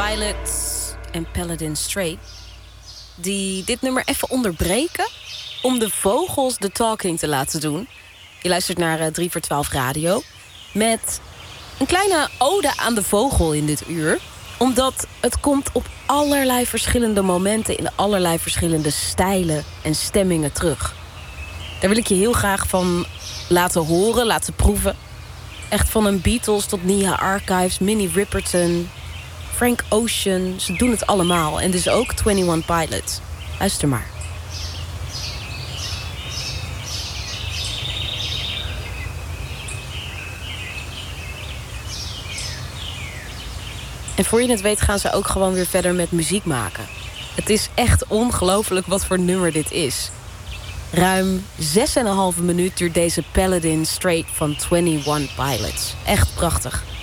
Pilots en Paladin Strait, die dit nummer even onderbreken om de vogels de talking te laten doen. Je luistert naar 3 voor 12 radio met een kleine ode aan de vogel in dit uur. Omdat het komt op allerlei verschillende momenten in allerlei verschillende stijlen en stemmingen terug. Daar wil ik je heel graag van laten horen, laten proeven. Echt van een Beatles tot Nia Archives, Minnie Riperton, Frank Ocean. Ze doen het allemaal. En dus ook 21 Pilots. Luister maar. En voor je het weet gaan ze ook gewoon weer verder met muziek maken. Het is echt ongelooflijk wat voor nummer dit is. Ruim 6,5 minuut duurt deze Paladin Strait van 21 Pilots. Echt prachtig.